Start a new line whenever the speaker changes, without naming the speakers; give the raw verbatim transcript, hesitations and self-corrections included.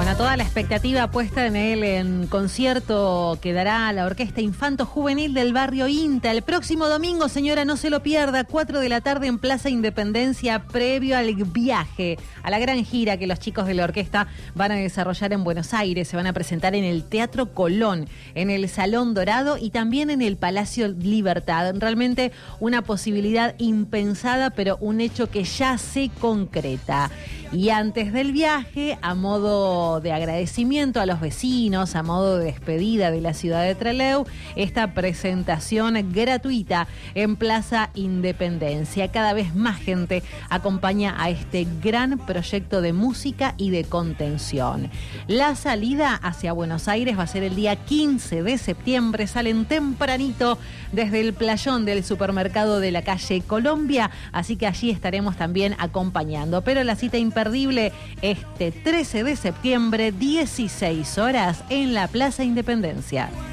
Bueno, toda la expectativa puesta en él en concierto que dará la Orquesta Infanto Juvenil del Barrio INTA el próximo domingo, señora, no se lo pierda, cuatro de la tarde en Plaza Independencia, previo al viaje, a la gran gira que los chicos de la orquesta van a desarrollar en Buenos Aires. Se van a presentar en el Teatro Colón, en el Salón Dorado y también en el Palacio Libertad. Realmente una posibilidad impensada, pero un hecho que ya se concreta. Y antes del viaje, a modo de agradecimiento a los vecinos, a modo de despedida de la ciudad de Trelew, esta presentación gratuita en Plaza Independencia. Cada vez más gente acompaña a este gran proyecto de música y de contención. La salida hacia Buenos Aires va a ser el día quince de septiembre. Salen tempranito desde el playón del supermercado de la calle Colombia, así que allí estaremos también acompañando. Pero la cita imperdible este trece de septiembre, dieciséis horas, en la Plaza Independencia.